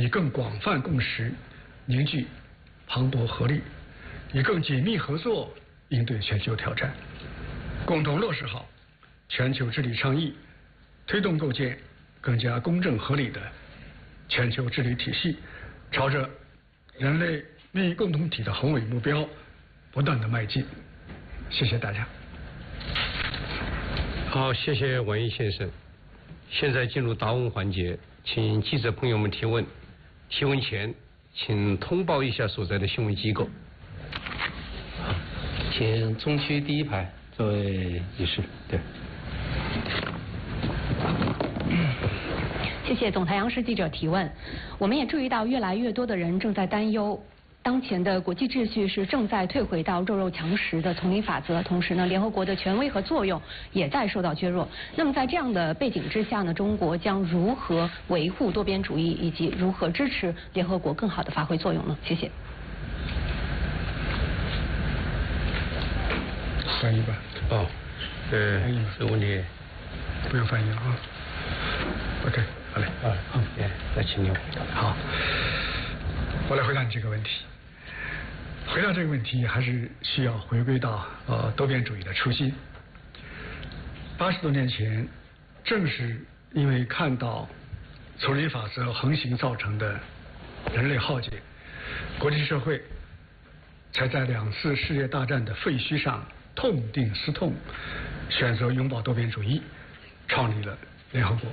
以更广泛共识凝聚磅礴合力，以更紧密合作应对全球挑战，共同落实好全球治理倡议，推动构建更加公正合理的全球治理体系，朝着人类命运共同体的宏伟目标不断的迈进。谢谢大家。 好，谢谢文一先生。现在进入答问环节，请记者朋友们提问。提问前，请通报一下所在的新闻机构。 好，请中区第一排这位女士。对。 谢谢总台央视记者提问。我们也注意到，越来越多的人正在担忧，当前的国际秩序是正在退回到弱肉强食的丛林法则，同时呢，联合国的权威和作用也在受到削弱。那么在这样的背景之下呢，中国将如何维护多边主义，以及如何支持联合国更好的发挥作用呢？谢谢。 翻译吧。 哦，这个问题不用翻译了啊。OK， 好嘞。 好，那请您回答。 好，我来回答你这个问题。回答这个问题，还是需要回归到多边主义的初心。80多年前，正是因为看到丛林法则横行造成的人类浩劫，国际社会才在2次世界大战的废墟上痛定思痛，选择拥抱多边主义，创立了联合国。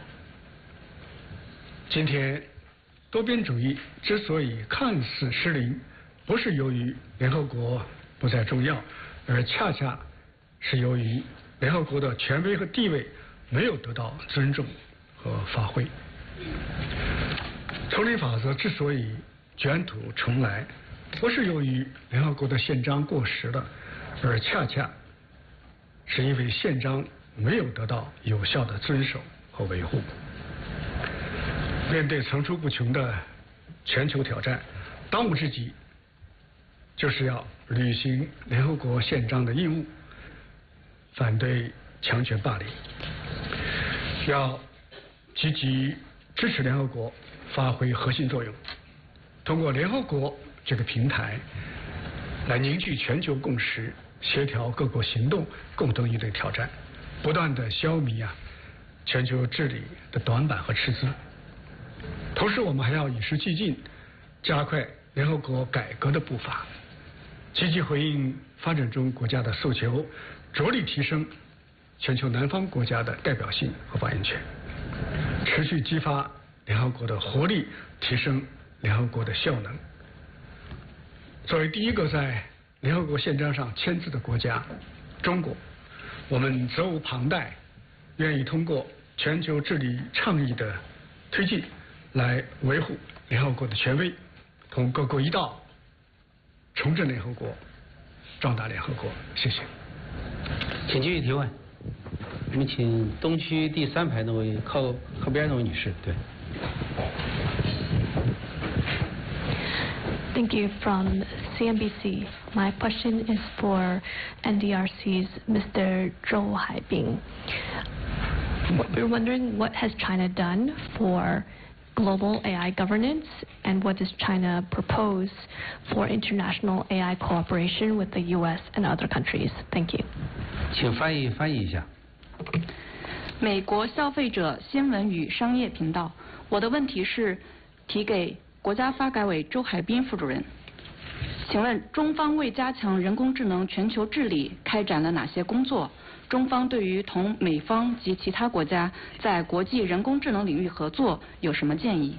今天，多边主义之所以看似失灵，不是由于联合国不再重要，而恰恰是由于联合国的权威和地位没有得到尊重和发挥。丛林法则之所以卷土重来，不是由于联合国的宪章过时了，而恰恰是因为宪章没有得到有效的遵守和维护。面对层出不穷的全球挑战，当务之急就是要履行联合国宪章的义务，反对强权霸凌，要积极支持联合国发挥核心作用，通过联合国这个平台来凝聚全球共识，协调各国行动，共同应对挑战，不断地消弭全球治理的短板和赤字。同时，我们还要与时俱进，加快联合国改革的步伐，积极回应发展中国家的诉求，着力提升全球南方国家的代表性和发言权，持续激发联合国的活力，提升联合国的效能。作为第一个在联合国宪章上签字的国家，中国，我们责无旁贷，愿意通过全球治理倡议的推进，来维护联合国的权威，同各国一道重振联合国，壮大联合国。谢谢。 请继续提问。我们请东区第3排那位靠边那位女士。对。 Thank you. From CNBC. My question is for NDRC's Mr. Zhou Haibing. We're wondering, what has China done for global AI governance, and what does China propose for international AI cooperation with the U.S. and other countries? Thank you. 请翻译一下。 美国消费者新闻与商业频道，我的问题是提给国家发改委周海滨副主任。请问中方为加强人工智能全球治理开展了哪些工作？中方对于同美方及其他国家在国际人工智能领域合作有什么建议？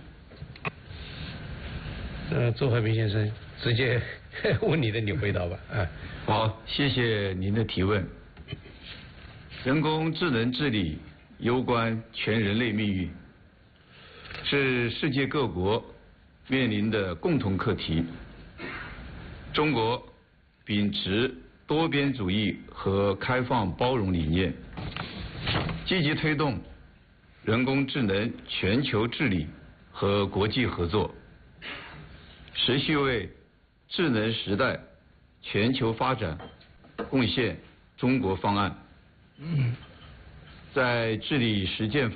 周海滨先生，直接问你的，你回答吧。 好，谢谢您的提问。人工智能治理攸关全人类命运，是世界各国面临的共同课题。中国秉持多边主义和开放包容理念，积极推动人工智能全球治理和国际合作，持续为智能时代全球发展贡献中国方案。在治理实践方面